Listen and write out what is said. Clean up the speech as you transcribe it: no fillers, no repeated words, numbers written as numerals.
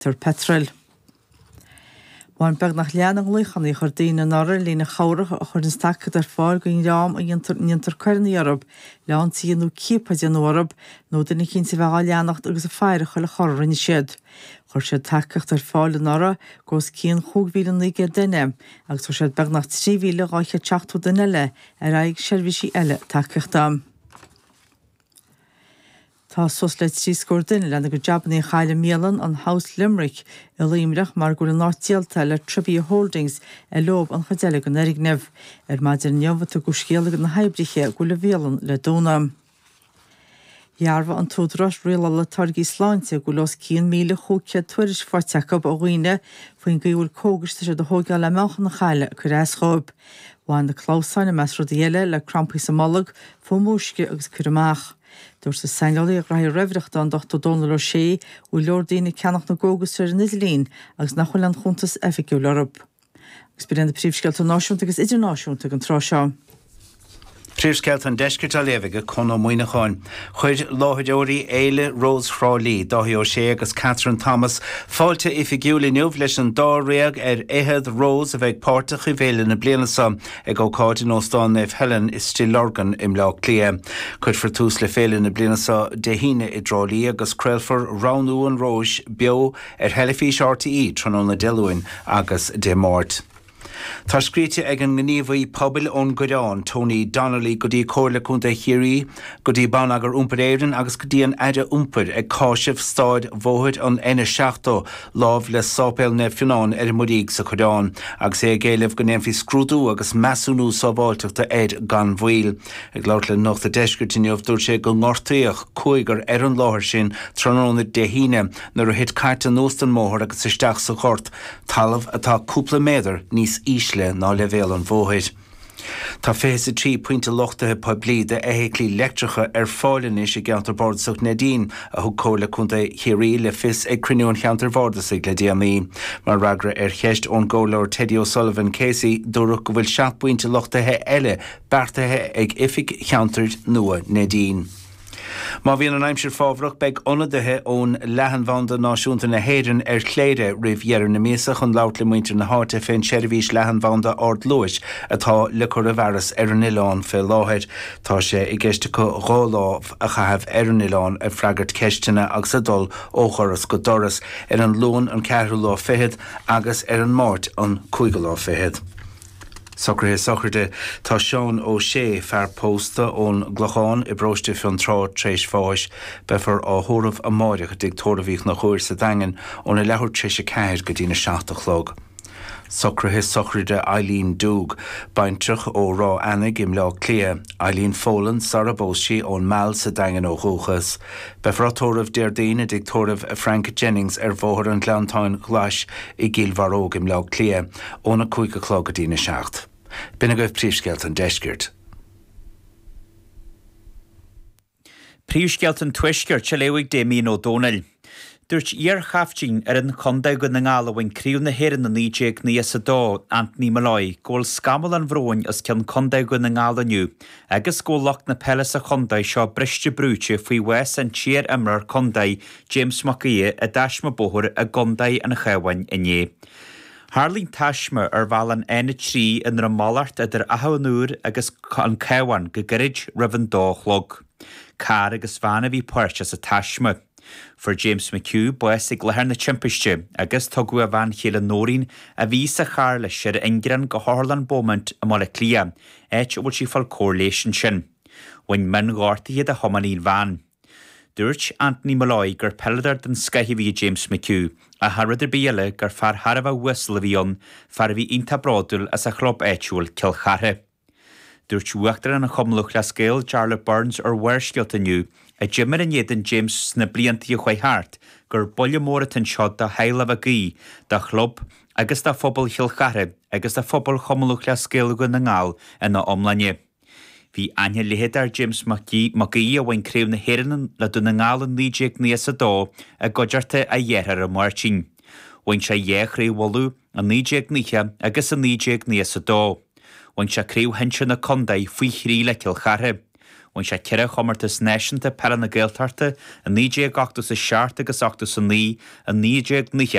tar petrol. Bhain beag nach leanach luchan í chuir daoine nara lína chaurach a chuir an stacad ar fáil go leam a diontar cuirna Arab, lean tíanú cípad an Arab, nó duna cinn sa bheá leanacht agus a feire chuil a chorrin siad. Chuir siad tacacht ar fáil an nara gos cían chúgvílan líge duine, agus chuir siad beag nach 3,880 duine le ar aig seirbhísí eile tacacht am. Tá sos le trí scór duine lena go jabanna chaile mílan an House Limerick i líimreach mar gur an nátíalta le Tribia Holdings lob an chadeile go nerigneh ar maidir neamhata go scéala na hebriche go le bhélan le dónam. Jarfa an tódras réala le targi sláinte go los 100,000 chóce tuairis forteachab a ghuine faoin gúil cógasta se do hóga le meachan na chaile go réaschob. Bhain na cláusáine meas rodéile le crampí sa mollag fó músce agus curamach. Dúir sa seingálaí a raibh rehreacht an docht dóna le sé ó leor daoine ceannach na gógus ar an Islín agus nach chuil an chuntas efficiúil Arab. Agus bí na príomhscealta náisiúnta agus idirnáisiúnta an trá seo. Príomhscealta an deiscirt a léige chun ó muoineáin. Chuid láthaideoirí Éile Rose Crawley, Dáthí Ó Sé agus Catherine Thomas fáilte i figiúla nuamh leis an dá réag ar Éithead Rose a bheith páirteach i bhéile na blianasa ag ócáid in Óstán Nef Helen is still organ im lá clia. Chuid for tús le féile na blianasa de híine i drálí agus creilfar Ránú an Róis bio ar Helifís RTE tróna na Deluin agus de Mort. Tá scríte ag an gníomhaí pobail ón Gurán, Tony Donnelly go dtí cóirla chunta chiaí, go dtí ban agur úmpar éireann agus go dtí an aide úmpar ag cáisih stáid bhóthid an ina seachtó lámh le sápéil na Fionnán ar mudaíg sa Gurán, agus é géileh go néamhí scrúdú agus measúnú sábháilteachta éid gan bhil. Ag leir le nach a deisgirtíneomh dúir sé go ngortaíoch cúigar ar an láthir sin tróna de híine nar a hit caite nóstan móthir agus isteach sa chort, talamh atá cúpla méadar níos ísle ná le bhéal an bhóthid. Tá fésa 3.8 poblí de éhéiclí leictreacha ar fáilin is i gceantar bordasach Nadine a thug cóla chunta chiaí le fis ag cruinniún cheantar bordasach le DMí. Mar ragra ar cheist ón ggólair Teddy O'Sullivan Casey dúradh go bhfuil 7.8 eile beartaithe ag ifig cheantar nua Nadine. Má bhíon an aimsir fábhrach beag ionadaithe ón leathanbhanda náisiúnta na héireann ar chléire roimh dhearar na míosach an labhart le muintir na háite féin seirbhís leathanbhanda Ard Luis atá le cur a bhearas ar an Ileán fé láthir. Tá sé i gceiste go ghálámh a chahabh ar an Ileán ar freagart ceistena agus a dul óchoras go doras ar an lún an 4 agus ar an máirt an 5. Socrde tá Seán Ó Sé fear pósta ón Ghlacháin i bróiste fion trá tréis fáis befar á thóramh a máireach dig tóramhíoch na chuir sa dagan ón i lethúir tréis a ceir go dtína 7 Socrde Eileen Dúg baintrach ó rá anig im lá clia, Eileen Folan sarabósí ón meall sa dagan ó chúchas. Befar tóramh déirdaine dig tóramh Frank Jennings ar bhóthar an Glantáin Ghlais i Gílmharóg im lá clia óna 5 go dtína 7. Bina goibh príomhscealt an deisgirt. Príomhscealt an tuisgirt se leigh Damien O'Donnell. Dúirt ar chaftín ar an conda go na ngála bhain críú na héireann na níéag níos a dó Anthony Malloy, ggóil scamal an bhróin as ceann conda go na ngála nniu, agus ggólach na pelas a condaid seo briste brúte faoi wes an tíar imrar condaid James Macaí a deisma bóthir a gondaid an chehain inné. Harlín taisme ar bhil an aine trí in ra mallart idir ahanúr agus an cehain go gairid rivan dólog. Car agus bhana bhí páirte sa taisme. For James McHugh bues ag lethar na timpiste agus tugu a bhain chéile nóirín a bhí sa char leis ar ingran go hálan bómant a mála clia, éit bhil sí fal cóirléisian sin. Bhain min gáirtaí a thomanín bhain. Dúirt Anthony Malloy gur peladar den scaithí James McHugh a haradidir bíile gur far harabh a whistle a bhíon far bhí inta brádul as a chlop éitiúil Kilchartha. Dúirt uachtar an a chumlach le scéal Charlotte Burns ar bhuirscialt aniu a Jimmer an éan James na bliantaí a chuithart gur bolle móra an seo de heilah a gaí de chlub agus de phobal Kilchartha agus de phobal chumlach le scéal go na ngáil ina omlainne. Bhí aine lihéad ar James Macaí a bhain créimh na héireann le do na ngálan níéag níos a dó a godearta a dhéar a máirtín. Bhain sé dhéchréú bhú a níéag níe agus a níéag níos a dó. Bhain sé críú hense na condaid faoi chrí le Kilchartha. bhain sé ceire chomartas neisianta peanna na Gaeltarta a 9 8 sa seart agus 8 sa 9 a 9